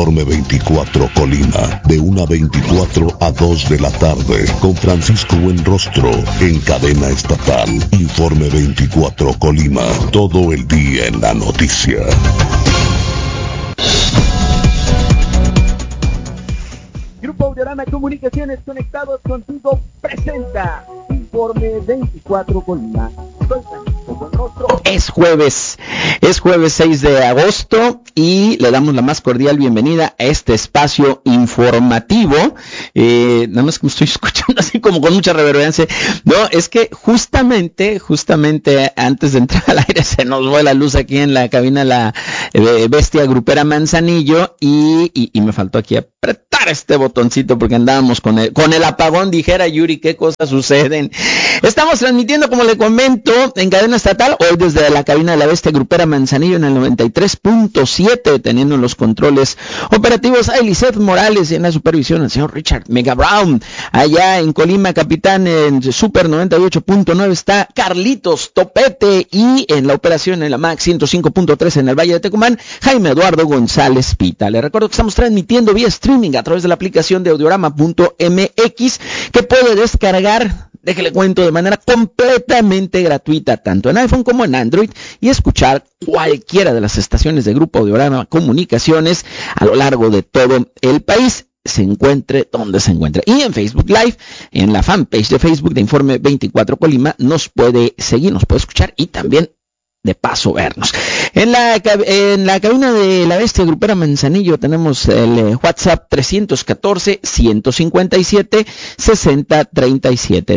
Informe 24 Colima, de 1:24 a 2 de la tarde, con Francisco Buenrostro, en cadena estatal. Informe 24 Colima, todo el día en la noticia. Grupo Audiorama Comunicaciones, conectados contigo, presenta Informe 24 Colima. Soy Francisco Buenrostro. Es jueves 6 de agosto y le damos la más cordial bienvenida a este espacio informativo. Nada más que me estoy escuchando así como con mucha reverencia. No, es que justamente antes de entrar al aire se nos fue la luz aquí en la cabina, la bestia grupera Manzanillo, y me faltó aquí apretar este botoncito porque andábamos con el apagón, dijera Yuri. ¿Qué cosas suceden? Estamos transmitiendo, como le comento, en cadena estatal, hoy desde la cabina de la bestia grupera Manzanillo en el 93.7, teniendo en los controles operativos a Eliseth Morales y en la supervisión al señor Richard Mega Brown. Allá en Colima, capitán, en Super 98.9 está Carlitos Topete, y en la operación en la MAX 105.3 en el Valle de Tecumán, Jaime Eduardo González Pita. Le recuerdo que estamos transmitiendo vía streaming a través de la aplicación de audiorama.mx, que puede descargar, déjele cuento, de manera completamente gratuita, tanto en iPhone como en Android, y escuchar cualquiera de las estaciones de Grupo Audiorama Comunicaciones a lo largo de todo el país, se encuentre donde se encuentre. Y en Facebook Live, en la fanpage de Facebook de Informe 24 Colima, nos puede seguir, nos puede escuchar y también de paso vernos. En la cabina de la bestia grupera Manzanillo tenemos el WhatsApp 314-157-6037,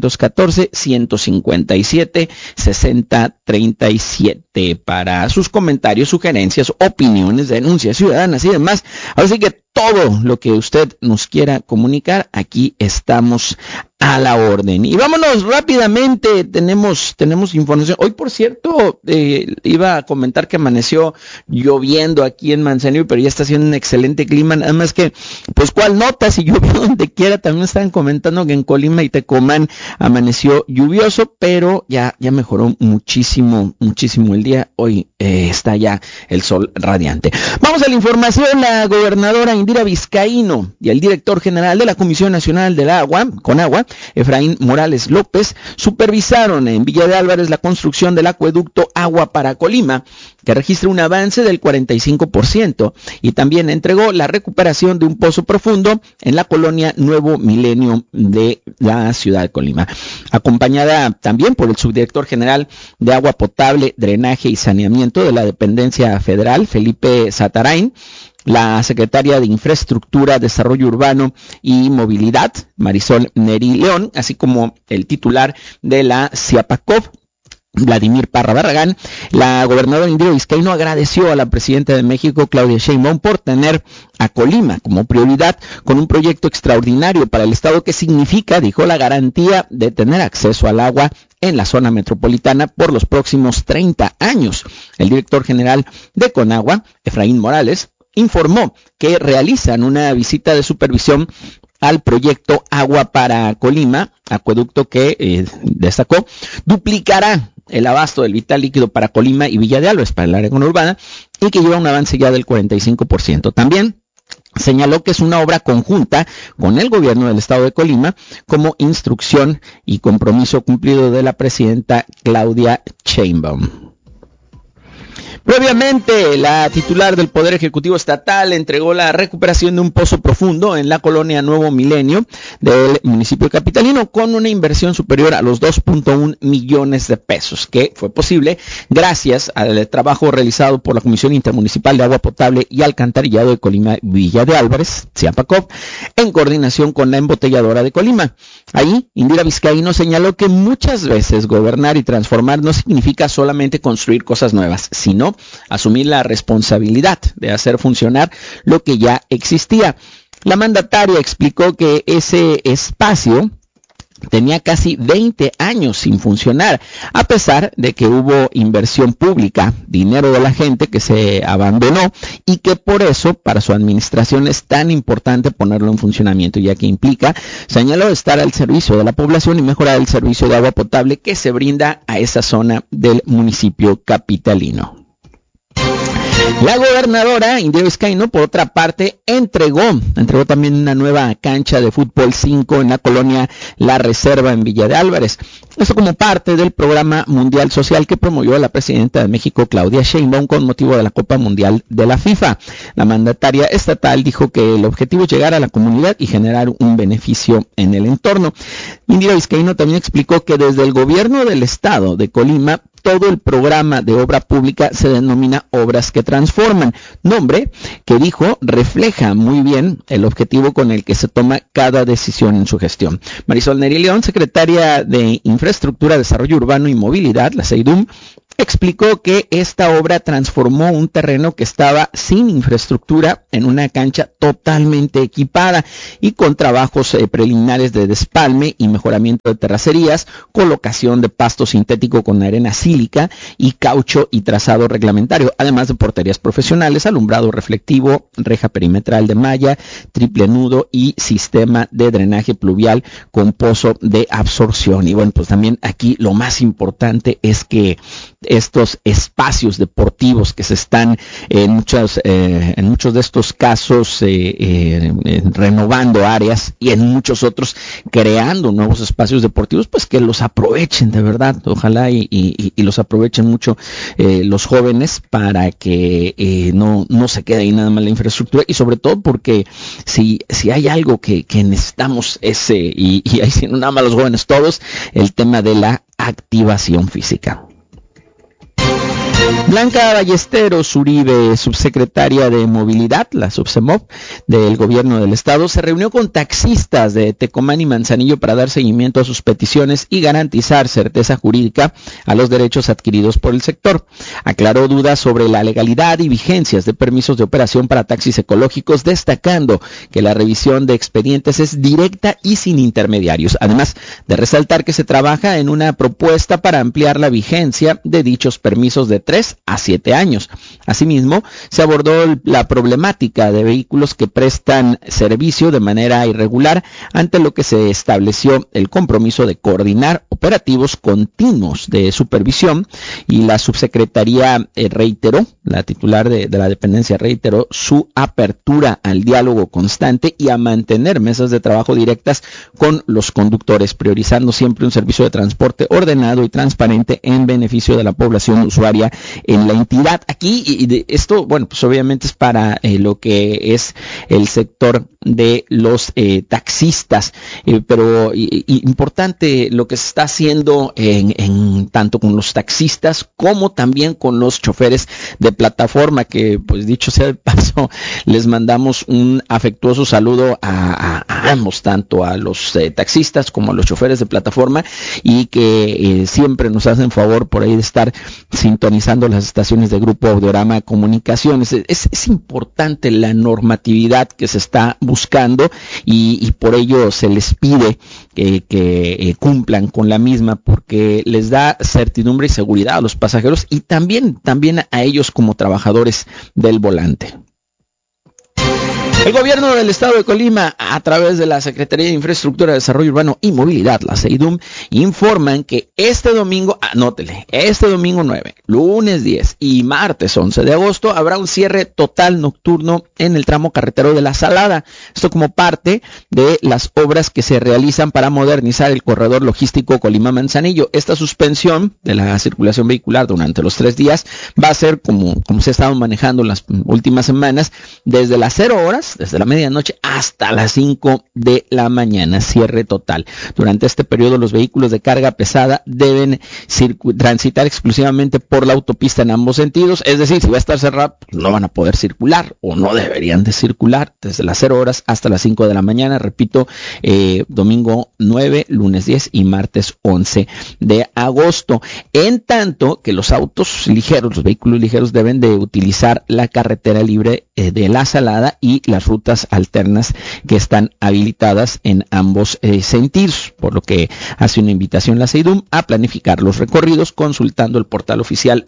314-157-6037 para sus comentarios, sugerencias, opiniones, denuncias ciudadanas y demás. Así que todo lo que usted nos quiera comunicar, aquí estamos a la orden. Y vámonos rápidamente, tenemos información. Hoy, por cierto, iba a comentar que amaneció lloviendo aquí en Manzanillo, pero ya está haciendo un excelente clima, nada más que, pues, ¿cuál nota? Si llovió donde quiera. También estaban comentando que en Colima y Tecomán amaneció lluvioso, pero ya mejoró muchísimo el día. Hoy está ya el sol radiante. Vamos a la información. La gobernadora Indira Vizcaíno y el director general de la Comisión Nacional del Agua, Conagua, Efraín Morales López, supervisaron en Villa de Álvarez la construcción del acueducto Agua para Colima, que registra un avance del 45%, y también entregó la recuperación de un pozo profundo en la colonia Nuevo Milenio de la ciudad de Colima. Acompañada también por el subdirector general de Agua Potable, Drenaje y Saneamiento de la dependencia federal, Felipe Satarain, la secretaria de Infraestructura, Desarrollo Urbano y Movilidad, Marisol Neri León, así como el titular de la CIAPACOV, Vladimir Parra Barragán. La gobernadora Indira Vizcaíno agradeció a la presidenta de México, Claudia Sheinbaum, por tener a Colima como prioridad con un proyecto extraordinario para el estado que significa, dijo, la garantía de tener acceso al agua en la zona metropolitana por los próximos 30 años. El director general de Conagua, Efraín Morales, informó que realizan una visita de supervisión al proyecto Agua para Colima, acueducto que, destacó, duplicará el abasto del vital líquido para Colima y Villa de Álvarez, para el área conurbana, y que lleva un avance ya del 45%. También señaló que es una obra conjunta con el gobierno del estado de Colima, como instrucción y compromiso cumplido de la presidenta Claudia Sheinbaum. Previamente, la titular del Poder Ejecutivo Estatal entregó la recuperación de un pozo profundo en la colonia Nuevo Milenio del municipio capitalino, con una inversión superior a los 2.1 millones de pesos, que fue posible gracias al trabajo realizado por la Comisión Intermunicipal de Agua Potable y Alcantarillado de Colima Villa de Álvarez, CIAPACOV, en coordinación con la embotelladora de Colima. Ahí, Indira Vizcaíno señaló que muchas veces gobernar y transformar no significa solamente construir cosas nuevas, sino asumir la responsabilidad de hacer funcionar lo que ya existía. La mandataria explicó que ese espacio tenía casi 20 años sin funcionar, a pesar de que hubo inversión pública, dinero de la gente que se abandonó, y que por eso para su administración es tan importante ponerlo en funcionamiento, ya que implica, señaló, estar al servicio de la población y mejorar el servicio de agua potable que se brinda a esa zona del municipio capitalino. La gobernadora Indira Vizcaíno, por otra parte, entregó también una nueva cancha de fútbol 5 en la colonia La Reserva en Villa de Álvarez. Esto como parte del programa mundial social que promovió la presidenta de México, Claudia Sheinbaum, con motivo de la Copa Mundial de la FIFA. La mandataria estatal dijo que el objetivo es llegar a la comunidad y generar un beneficio en el entorno. Indira Vizcaíno también explicó que desde el gobierno del estado de Colima, todo el programa de obra pública se denomina Obras que Transforman, nombre que dijo refleja muy bien el objetivo con el que se toma cada decisión en su gestión. Marisol Neri León, secretaria de Infraestructura, Desarrollo Urbano y Movilidad, la SEIDUM, explicó que esta obra transformó un terreno que estaba sin infraestructura en una cancha totalmente equipada y con trabajos preliminares de despalme y mejoramiento de terracerías, colocación de pasto sintético con arena sílica y caucho y trazado reglamentario, además de porterías profesionales, alumbrado reflectivo, reja perimetral de malla, triple nudo y sistema de drenaje pluvial con pozo de absorción. Y bueno, pues también aquí lo más importante es que estos espacios deportivos que se están en muchos de estos casos renovando áreas y en muchos otros creando nuevos espacios deportivos, pues que los aprovechen de verdad, ojalá y los aprovechen mucho los jóvenes para que no se quede ahí nada más la infraestructura, y sobre todo porque si hay algo que necesitamos y ahí sí no nada más los jóvenes, todos, el tema de la activación física. Blanca Ballesteros Uribe, subsecretaria de Movilidad, la SubSeMov del gobierno del estado, se reunió con taxistas de Tecomán y Manzanillo para dar seguimiento a sus peticiones y garantizar certeza jurídica a los derechos adquiridos por el sector. Aclaró dudas sobre la legalidad y vigencias de permisos de operación para taxis ecológicos, destacando que la revisión de expedientes es directa y sin intermediarios, además de resaltar que se trabaja en una propuesta para ampliar la vigencia de dichos permisos de 3 a 7 años. Asimismo, se abordó la problemática de vehículos que prestan servicio de manera irregular, ante lo que se estableció el compromiso de coordinar operativos continuos de supervisión, y la subsecretaría reiteró, la titular de la dependencia reiteró su apertura al diálogo constante y a mantener mesas de trabajo directas con los conductores, priorizando siempre un servicio de transporte ordenado y transparente en beneficio de la población usuaria en la entidad. Aquí, y de esto, bueno, pues obviamente es para lo que es el sector de los taxistas, pero importante lo que se está haciendo en tanto con los taxistas como también con los choferes de plataforma, que pues dicho sea de paso, les mandamos un afectuoso saludo a ambos, tanto a los taxistas como a los choferes de plataforma, y que siempre nos hacen favor por ahí de estar sintonizando las estaciones de Grupo Audiorama Comunicaciones. Es importante la normatividad que se está buscando, y por ello se les pide que cumplan con la misma, porque les da certidumbre y seguridad a los pasajeros y también a ellos como trabajadores del volante. El gobierno del estado de Colima, a través de la Secretaría de Infraestructura, Desarrollo Urbano y Movilidad, la SEIDUM, informan que este domingo, anótele, este domingo 9, lunes 10 y martes 11 de agosto habrá un cierre total nocturno en el tramo carretero de La Salada. Esto como parte de las obras que se realizan para modernizar el corredor logístico Colima-Manzanillo. Esta suspensión de la circulación vehicular durante los 3 días va a ser como se ha estado manejando en las últimas semanas, desde las 0 horas, desde la medianoche hasta las 5 de la mañana, cierre total. Durante este periodo los vehículos de carga pesada deben transitar exclusivamente por la autopista en ambos sentidos, es decir, si va a estar cerrada, no van a poder circular o no deberían de circular desde las 0 horas hasta las 5 de la mañana, repito, domingo 9, lunes 10 y martes 11 de agosto. En tanto que los autos ligeros, los vehículos ligeros deben de utilizar la carretera libre de La Salada y la las rutas alternas que están habilitadas en ambos sentidos, por lo que hace una invitación la CEIDUM a planificar los recorridos consultando el portal oficial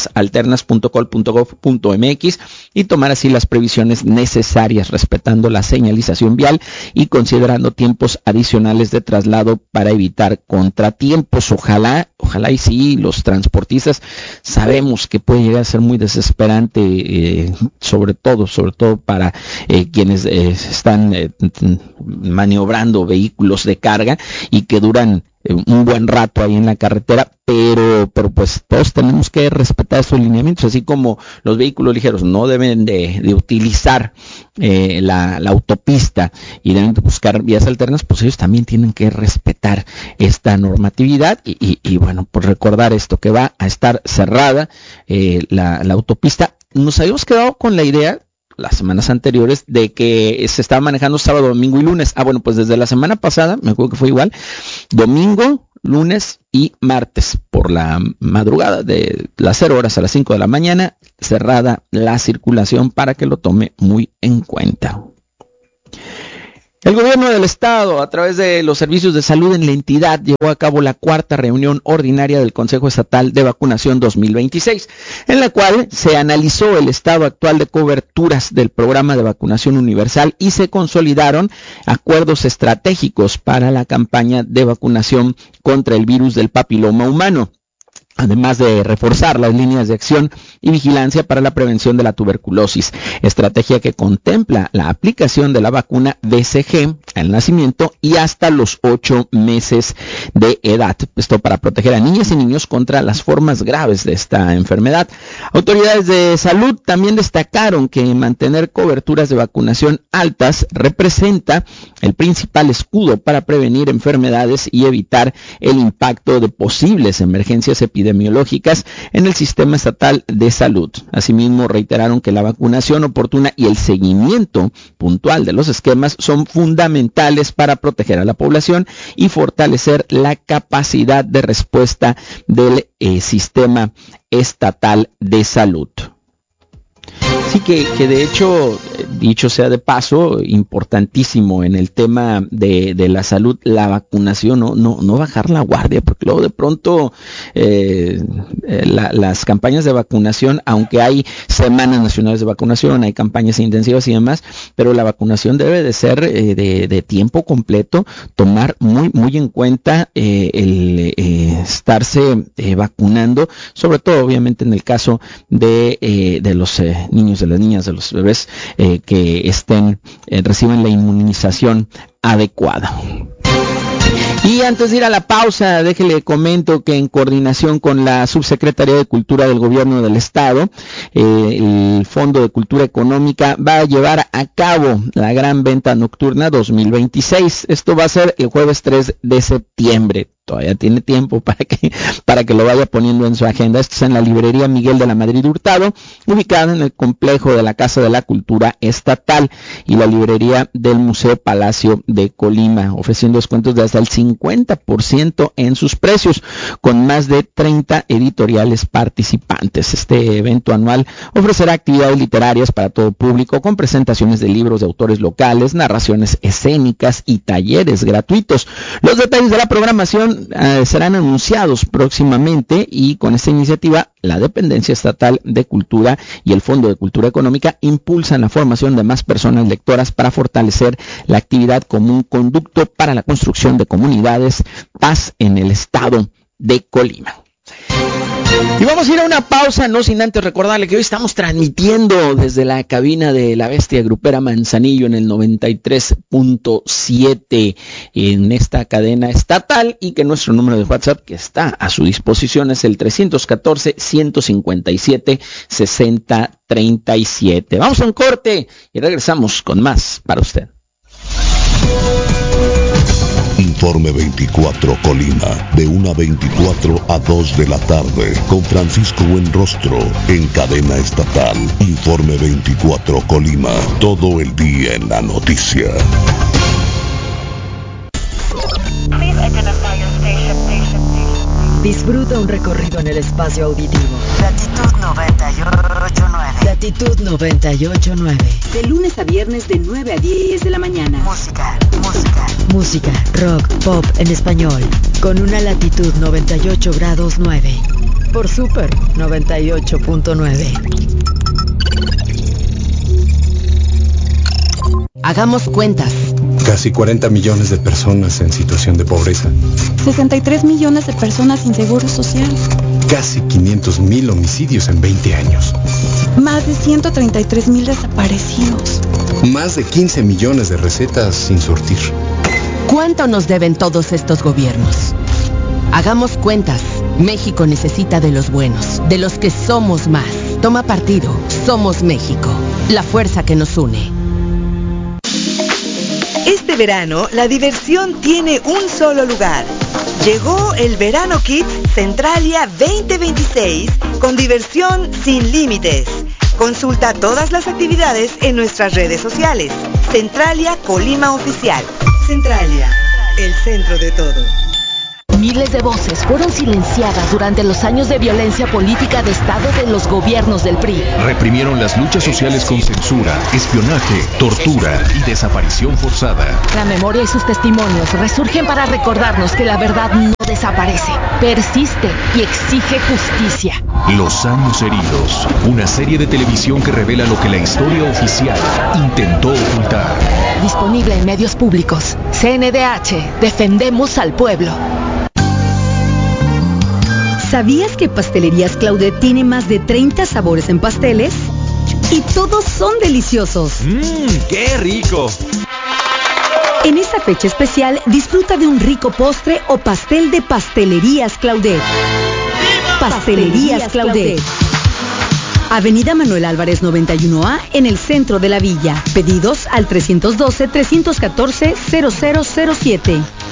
rutasalternas.col.gov.mx y tomar así las previsiones necesarias, respetando la señalización vial y considerando tiempos adicionales de traslado para evitar contratiempos. Ojalá y sí, los transportistas sabemos que puede llegar a ser muy desesperante, sobre todo para quienes están maniobrando vehículos de carga y que duran un buen rato ahí en la carretera, pero pues todos tenemos que respetar estos lineamientos, así como los vehículos ligeros no deben de utilizar la autopista y deben de buscar vías alternas, pues ellos también tienen que respetar esta normatividad y bueno, pues recordar esto, que va a estar cerrada la autopista. Nos habíamos quedado con la idea las semanas anteriores de que se estaba manejando sábado, domingo y lunes. Bueno, pues desde la semana pasada, me acuerdo que fue igual, domingo, lunes y martes por la madrugada de las 0 horas a las 5 de la mañana, cerrada la circulación para que lo tome muy en cuenta. El gobierno del estado, a través de los servicios de salud en la entidad, llevó a cabo la cuarta reunión ordinaria del Consejo Estatal de Vacunación 2026, en la cual se analizó el estado actual de coberturas del programa de vacunación universal y se consolidaron acuerdos estratégicos para la campaña de vacunación contra el virus del papiloma humano, además de reforzar las líneas de acción y vigilancia para la prevención de la tuberculosis, estrategia que contempla la aplicación de la vacuna BCG al nacimiento y hasta los 8 meses de edad. Esto para proteger a niñas y niños contra las formas graves de esta enfermedad. Autoridades de salud también destacaron que mantener coberturas de vacunación altas representa el principal escudo para prevenir enfermedades y evitar el impacto de posibles emergencias epidemiológicas en el sistema estatal de salud. Asimismo, reiteraron que la vacunación oportuna y el seguimiento puntual de los esquemas son fundamentales para proteger a la población y fortalecer la capacidad de respuesta del sistema estatal de salud. Así que de hecho, dicho sea de paso, importantísimo en el tema de la salud, la vacunación, no bajar la guardia, porque luego de pronto las campañas de vacunación, aunque hay semanas nacionales de vacunación, hay campañas intensivas y demás, pero la vacunación debe de ser de tiempo completo, tomar muy en cuenta el estarse vacunando, sobre todo obviamente en el caso de los niños, de las niñas, de los bebés que reciben la inmunización adecuada. Y antes de ir a la pausa, déjele comento que en coordinación con la Subsecretaría de Cultura del Gobierno del Estado, el Fondo de Cultura Económica va a llevar a cabo la Gran Venta Nocturna 2026. Esto va a ser el jueves 3 de septiembre. Todavía tiene tiempo para que lo vaya poniendo en su agenda. Esto es en la librería Miguel de la Madrid Hurtado, ubicada en el complejo de la Casa de la Cultura Estatal, y la librería del Museo Palacio de Colima, ofreciendo descuentos de hasta el 50% en sus precios, con más de 30 editoriales participantes. Este evento anual ofrecerá actividades literarias para todo público, con presentaciones de libros de autores locales, narraciones escénicas y talleres gratuitos. Los detalles de la programación serán anunciados próximamente, y con esta iniciativa la Dependencia Estatal de Cultura y el Fondo de Cultura Económica impulsan la formación de más personas lectoras para fortalecer la actividad como un conducto para la construcción de comunidades, paz en el estado de Colima. Y vamos a ir a una pausa, no sin antes recordarle que hoy estamos transmitiendo desde la cabina de la bestia grupera Manzanillo en el 93.7 en esta cadena estatal, y que nuestro número de WhatsApp que está a su disposición es el 314-157-6037. Vamos a un corte y regresamos con más para usted. Informe 24 Colima, de 1:24 a 2 de la tarde, con Francisco Buenrostro, en cadena estatal. Informe 24 Colima, todo el día en la noticia. Disfruta un recorrido en el espacio auditivo. Latitud 98.9. Latitud 98.9. De lunes a viernes de 9 a 10 de la mañana. Música, rock, pop en español. Con una latitud 98 grados 9. Por Super 98.9. Hagamos cuentas. Casi 40 millones de personas en situación de pobreza. 63 millones de personas sin seguro social. Casi 500,000 homicidios en 20 años. Más de 133,000 desaparecidos. Más de 15 millones de recetas sin surtir. ¿Cuánto nos deben todos estos gobiernos? Hagamos cuentas. México necesita de los buenos, de los que somos más. Toma partido. Somos México. La fuerza que nos une. Este verano, la diversión tiene un solo lugar. Llegó el Verano Kids Centralia 2026 con diversión sin límites. Consulta todas las actividades en nuestras redes sociales. Centralia Colima Oficial. Centralia, el centro de todo. Miles de voces fueron silenciadas durante los años de violencia política de Estado de los gobiernos del PRI. Reprimieron las luchas sociales con censura, espionaje, tortura y desaparición forzada. La memoria y sus testimonios resurgen para recordarnos que la verdad no desaparece, persiste y exige justicia. Los años heridos, una serie de televisión que revela lo que la historia oficial intentó ocultar. Disponible en medios públicos. CNDH, defendemos al pueblo. ¿Sabías que Pastelerías Claudet tiene más de 30 sabores en pasteles? Y todos son deliciosos. ¡Qué rico! En esta fecha especial, disfruta de un rico postre o pastel de Pastelerías Claudet. Pastelerías Claudet. Avenida Manuel Álvarez 91A, en el centro de la villa. Pedidos al 312-314-0007.